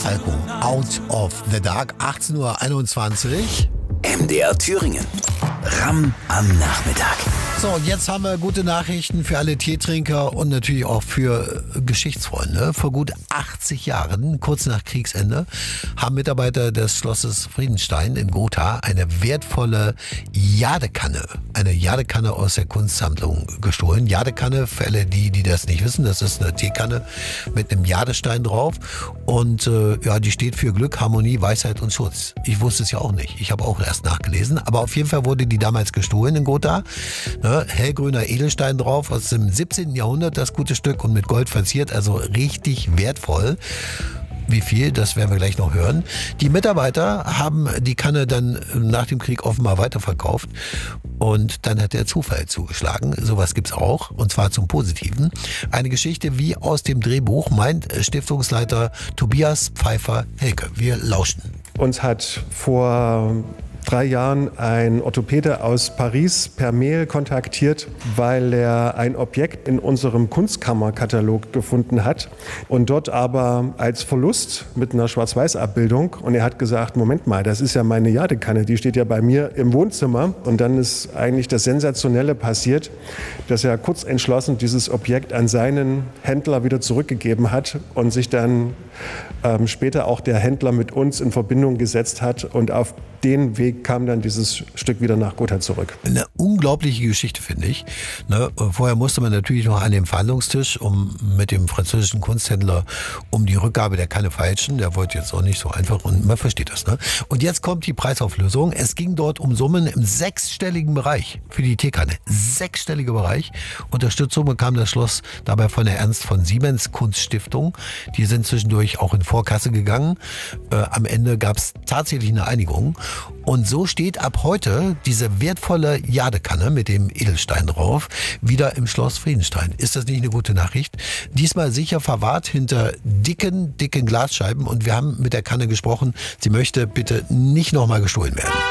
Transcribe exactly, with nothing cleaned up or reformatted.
Falco, Out of the Dark, achtzehn Uhr einundzwanzig. M D R Thüringen. Ram am Nachmittag. So, und jetzt haben wir gute Nachrichten für alle Teetrinker und natürlich auch für Geschichtsfreunde. Vor gut achtzig Jahren, kurz nach Kriegsende, haben Mitarbeiter des Schlosses Friedenstein in Gotha eine wertvolle Jadekanne, eine Jadekanne aus der Kunstsammlung gestohlen. Jadekanne, für alle die, die das nicht wissen, das ist eine Teekanne mit einem Jadestein drauf. Und äh, ja, die steht für Glück, Harmonie, Weisheit und Schutz. Ich wusste es ja auch nicht. Ich habe auch erst nachgelesen. Aber auf jeden Fall wurde die damals gestohlen in Gotha. Ne, hellgrüner Edelstein drauf, aus dem siebzehnten Jahrhundert, das gute Stück, und mit Gold verziert, also richtig wertvoll. Wie viel, das werden wir gleich noch hören. Die Mitarbeiter haben die Kanne dann nach dem Krieg offenbar weiterverkauft und dann hat der Zufall zugeschlagen. Sowas gibt's auch, und zwar zum Positiven. Eine Geschichte wie aus dem Drehbuch, meint Stiftungsleiter Tobias Pfeiffer-Helke. Wir lauschen. Uns hat vor drei Jahren ein Orthopäde aus Paris per Mail kontaktiert, weil er ein Objekt in unserem Kunstkammerkatalog gefunden hat und dort aber als Verlust mit einer Schwarz-Weiß-Abbildung. Und er hat gesagt, Moment mal, das ist ja meine Jadekanne, die steht ja bei mir im Wohnzimmer. Und dann ist eigentlich das Sensationelle passiert, dass er kurz entschlossen dieses Objekt an seinen Händler wieder zurückgegeben hat und sich dann ähm, später auch der Händler mit uns in Verbindung gesetzt hat, und auf den Weg kam dann dieses Stück wieder nach Gotha zurück. Eine unglaubliche Geschichte, finde ich. Ne? Vorher musste man natürlich noch an den Verhandlungstisch, um mit dem französischen Kunsthändler um die Rückgabe der Kanne feilschen. Der wollte jetzt auch nicht so einfach, und man versteht das. Ne? Und jetzt kommt die Preisauflösung. Es ging dort um Summen im sechsstelligen Bereich für die Teekanne. Sechsstelliger Bereich. Unterstützung bekam das Schloss dabei von der Ernst von Siemens Kunststiftung. Die sind zwischendurch auch in Vorkasse gegangen. Äh, am Ende gab es tatsächlich eine Einigung. Und so steht ab heute diese wertvolle Jadekanne mit dem Edelstein drauf wieder im Schloss Friedenstein. Ist das nicht eine gute Nachricht? Diesmal sicher verwahrt hinter dicken, dicken Glasscheiben. Und wir haben mit der Kanne gesprochen. Sie möchte bitte nicht nochmal gestohlen werden.